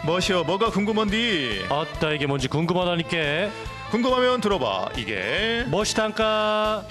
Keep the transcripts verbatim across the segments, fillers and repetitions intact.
뭐시여 뭐가 궁금한디? 아따 이게 뭔지 궁금하다니까. 궁금하면 들어봐. 이게 멋이단까.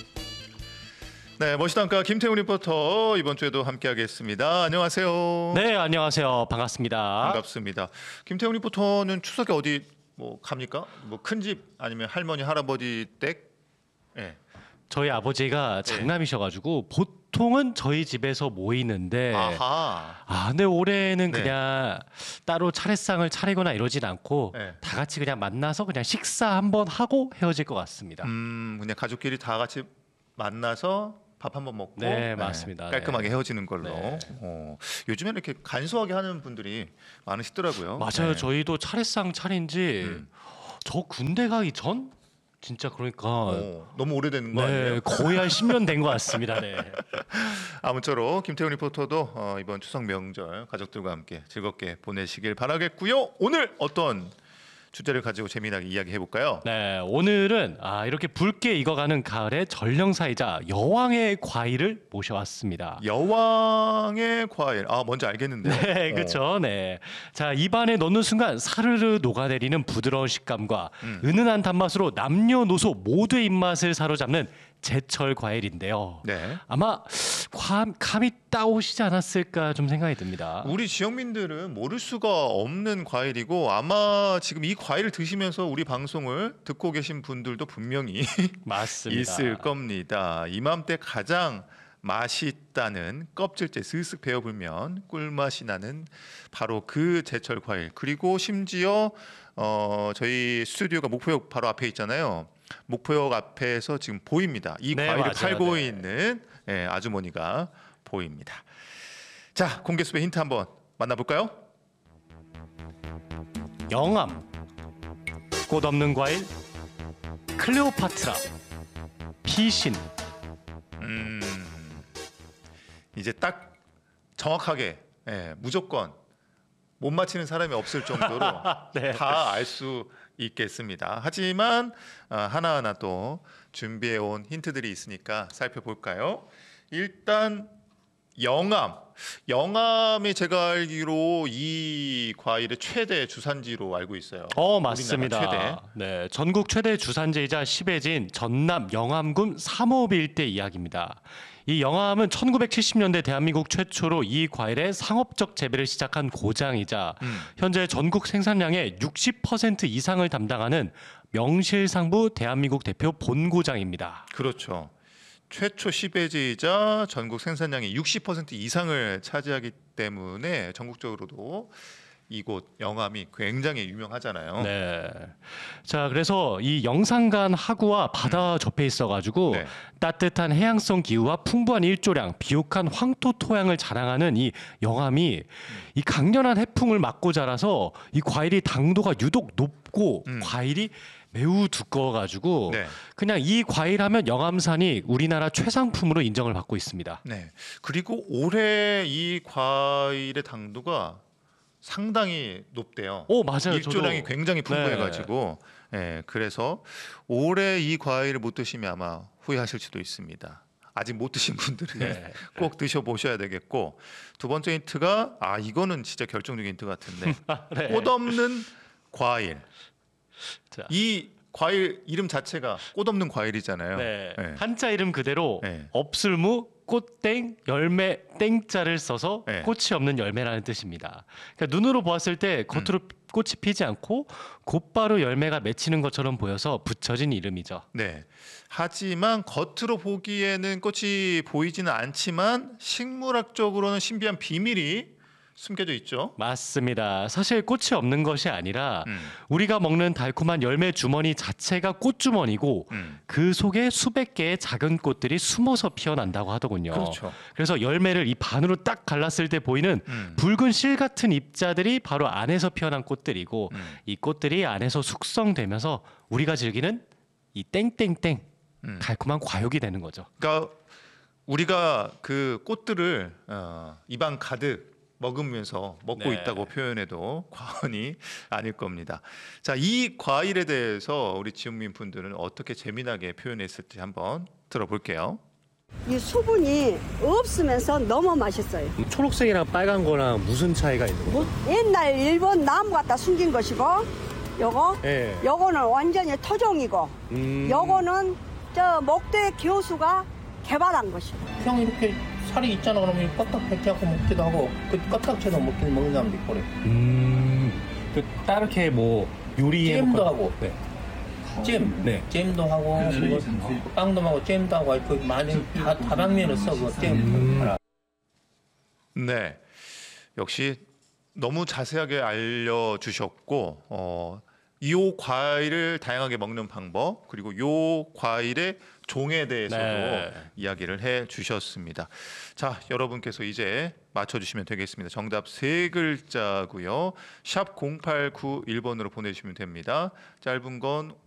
네, 멋이단까 김태훈 리포터 이번 주에도 함께하겠습니다. 안녕하세요. 네, 안녕하세요. 반갑습니다. 반갑습니다. 김태훈 리포터는 추석에 어디 뭐 갑니까? 뭐 큰 집 아니면 할머니 할아버지 댁? 네. 저희 아버지가 장남이셔가지고 보통은 저희 집에서 모이는데 아하. 아 근데 올해는 네. 그냥 따로 차례상을 차리거나 이러진 않고 네. 다 같이 그냥 만나서 그냥 식사 한번 하고 헤어질 것 같습니다. 음, 그냥 가족끼리 다 같이 만나서 밥 한번 먹고 네, 맞습니다. 깔끔하게 네. 헤어지는 걸로. 네. 어, 요즘에는 이렇게 간소하게 하는 분들이 많으시더라고요. 맞아요. 네. 저희도 차례상 차린 지 음. 저 군대 가기 전 진짜 그러니까 어, 너무 오래된 거 네, 아니에요? 거의 한 십 년 된 것 같습니다. 네. 아무쪼록 김태훈 리포터도 어, 이번 추석 명절 가족들과 함께 즐겁게 보내시길 바라겠고요. 오늘 어떤 주제를 가지고 재미나게 이야기해 볼까요? 네, 오늘은 아, 이렇게 붉게 익어가는 가을의 전령사이자 여왕의 과일을 모셔왔습니다. 여왕의 과일. 아, 뭔지 알겠는데. 네, 그렇죠. 네. 자, 입안에 넣는 순간 사르르 녹아내리는 부드러운 식감과 음. 은은한 단맛으로 남녀노소 모두의 입맛을 사로잡는 제철 과일인데요. 네. 아마 감, 감이 따오시지 않았을까 좀 생각이 듭니다. 우리 지역민들은 모를 수가 없는 과일이고 아마 지금 이 과일을 드시면서 우리 방송을 듣고 계신 분들도 분명히 맞습니다. 있을 겁니다. 이맘때 가장 맛있다는 껍질째 슥슥 베어불면 꿀맛이 나는 바로 그 제철 과일. 그리고 심지어 어, 저희 스튜디오가 목포역 바로 앞에 있잖아요. 목포역 앞에서 지금 보입니다. 이 네, 과일을 맞아요. 팔고 네. 있는 예, 아주머니가 보입니다. 자, 공개수배 힌트 한번 만나볼까요? 영암, 꽃 없는 과일, 클레오파트라, 피신. 음, 이제 딱 정확하게 예, 무조건 못 맞히는 사람이 없을 정도로 네. 다 알 수 있겠습니다. 하지만 어, 하나하나 또 준비해 온 힌트들이 있으니까 살펴볼까요? 일단 영암. 영암이 제가 알기로 이 과일의 최대 주산지로 알고 있어요. 어 우리나라 맞습니다. 최대. 네, 전국 최대 주산지이자 시베지인 전남 영암군 삼호비 일대 이야기입니다. 이 영암은 천구백칠십 년대 대한민국 최초로 이 과일의 상업적 재배를 시작한 고장이자 음. 현재 전국 생산량의 육십 퍼센트 이상을 담당하는 명실상부 대한민국 대표 본고장입니다. 그렇죠. 최초 시베지이자 전국 생산량의 육십 퍼센트 이상을 차지하기 때문에 전국적으로도 이곳 영암이 굉장히 유명하잖아요. 네. 자, 그래서 이 영산간 하구와 바다 접해 있어가지고 네. 따뜻한 해양성 기후와 풍부한 일조량, 비옥한 황토 토양을 자랑하는 이 영암이 이 강렬한 해풍을 맞고 자라서 이 과일이 당도가 유독 높고 음. 과일이 매우 두꺼워가지고 네. 그냥 이 과일하면 영암산이 우리나라 최상품으로 인정을 받고 있습니다. 네. 그리고 올해 이 과일의 당도가 상당히 높대요. 오 맞아요. 일조량이 저도. 굉장히 네. 풍부해가지고, 예, 그래서 올해 이 과일을 못 드시면 아마 후회하실 수도 있습니다. 아직 못 드신 분들은 네. 꼭 드셔보셔야 되겠고, 두 번째 힌트가 아 이거는 진짜 결정적인 힌트 같은데 네. 꽃 없는 과일. 자. 이 과일 이름 자체가 꽃 없는 과일이잖아요. 네. 예. 한자 이름 그대로 네. 없을무 꽃땡 열매 땡자를 써서 네. 꽃이 없는 열매라는 뜻입니다. 그러니까 눈으로 보았을 때 겉으로 음. 꽃이 피지 않고 곧바로 열매가 맺히는 것처럼 보여서 붙여진 이름이죠. 네. 하지만 겉으로 보기에는 꽃이 보이지는 않지만 식물학적으로는 신비한 비밀이 숨겨져 있죠. 맞습니다. 사실 꽃이 없는 것이 아니라 음. 우리가 먹는 달콤한 열매 주머니 자체가 꽃 주머니고 음. 그 속에 수백 개의 작은 꽃들이 숨어서 피어난다고 하더군요. 그렇죠. 그래서 열매를 이 반으로 딱 갈랐을 때 보이는 음. 붉은 실 같은 입자들이 바로 안에서 피어난 꽃들이고 음. 이 꽃들이 안에서 숙성되면서 우리가 즐기는 이 땡땡땡 음. 달콤한 과육이 되는 거죠. 그러니까 우리가 그 꽃들을 어, 입안 가득 먹으면서 먹고 네. 있다고 표현해도 과언이 아닐 겁니다. 자, 이 과일에 대해서 우리 지역민 분들은 어떻게 재미나게 표현했을지 한번 들어볼게요. 이 수분이 없으면서 너무 맛있어요. 초록색이랑 빨간 거랑 무슨 차이가 있는 거죠? 옛날 일본 나무 갖다 숨긴 것이고, 요거, 예. 요거는 완전히 토종이고, 음. 요거는 저 목대 교수가 개발한 것이고. 그냥 이렇게 살이 있잖아 그러면 껍딱 벗겨갖고 먹기도 하고 그 껍딱채도 먹긴 먹는 사람도 있고 그래. 음. 그 다르게 뭐 요리에 잼도 하고 네. 잼, 네. 잼도 하고 뭐 빵도 하고 잼도 하고 그 많이 다 다방면을 써그 잼. 음. 네, 역시 너무 자세하게 알려주셨고 어, 이 과일을 다양하게 먹는 방법 그리고 이 과일의 종에 대해서도 네. 이야기를 해주셨습니다. 자, 여러분께서 이제 맞춰주시면 되겠습니다. 정답 세 글자고요. 샵 공팔구일 번으로 보내주시면 됩니다. 짧은 건